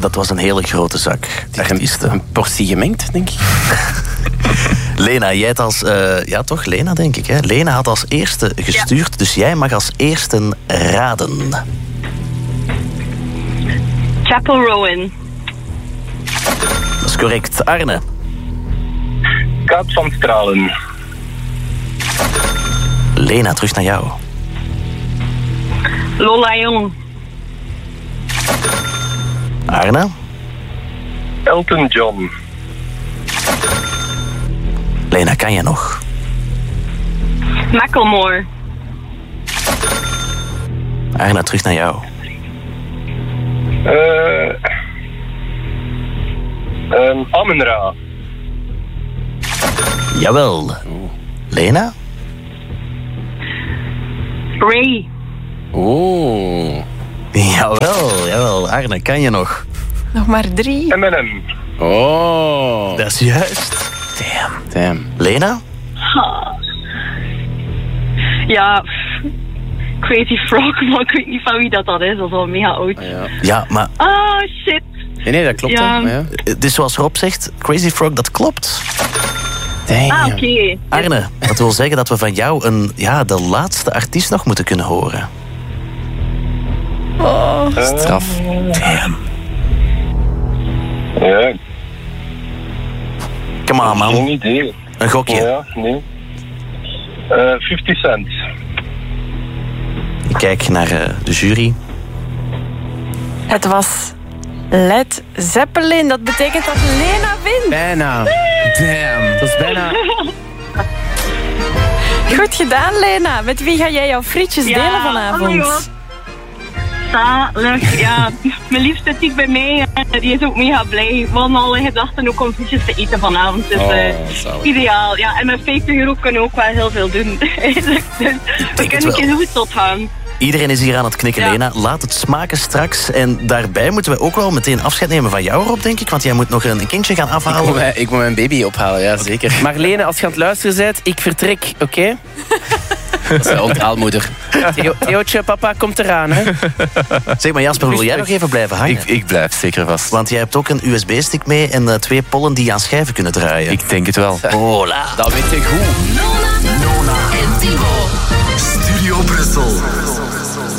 dat was een hele grote zak artiesten. Een portie gemengd, denk ik. Lena, jij had als... ja, toch? Lena, denk ik. Hè? Lena had als eerste gestuurd, dus jij mag als eerste raden. Chapel Rowan. Dat is correct. Arne. Kaat van Stralen. Lena, terug naar jou. Lola Jong. Arne. Elton John. Lena, kan je nog? Macklemore. Arne, terug naar jou. Amen-Ra. Jawel. Lena? Ray. Oeh. Jawel. Arne, kan je nog? Nog maar 3. M&M. Oh. Dat is juist. Damn. Lena? Ja, Crazy Frog, maar ik weet niet van wie dat is. Dat is al mega oud. Ja, maar Ah, shit. Nee, dat klopt. Ja. Hè? Maar ja. het is zoals Rob zegt, Crazy Frog, dat klopt. Damn. Ah, oké. Arne, dat wil zeggen dat we van jou de laatste artiest nog moeten kunnen horen. Straf. Damn. Ja, Come on, man. geen idee. Een gokje. Ja, nee. 50 Cent. Ik kijk naar de jury. Het was Led Zeppelin. Dat betekent dat Lena wint. Bijna. Damn. Dat is bijna... Goed gedaan, Lena. Met wie ga jij jouw frietjes delen vanavond? Oh my god. Zalig. Ja, mijn liefste zit bij mij. Die is ook mega blij. We hadden alle gedachten ook om frietjes te eten vanavond. Dus zalig. ideaal. Ja, en met 50 euro kunnen we ook wel heel veel doen. Dus we kunnen een keer goed tot gaan. Iedereen is hier aan het knikken, Ja. Lena. Laat het smaken straks. En daarbij moeten we ook wel meteen afscheid nemen van jou, Rob, denk ik. Want jij moet nog een kindje gaan afhalen. Ik moet mijn baby ophalen, ja, zeker. Maar Lene, als je aan het luisteren bent, ik vertrek, oké? Dat is de onthaalmoeder. Theootje, papa komt eraan, hè? Zeg maar, Jasper, wil jij nog even blijven hangen? Ik blijf zeker vast. Want jij hebt ook een USB-stick mee en 2 pollen die aan schijven kunnen draaien. Ik denk het wel. Hola. Dat weet je goed. Nona en Timo. Studio Brussel.